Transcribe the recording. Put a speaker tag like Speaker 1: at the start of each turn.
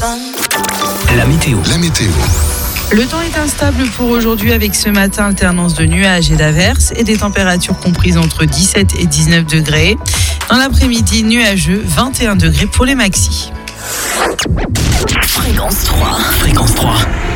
Speaker 1: La météo.
Speaker 2: Le temps est instable pour aujourd'hui avec ce matin alternance de nuages et d'averses et des températures comprises entre 17 et 19 degrés. Dans l'après-midi, nuageux, 21 degrés pour les maxis.
Speaker 1: Fréquence 3.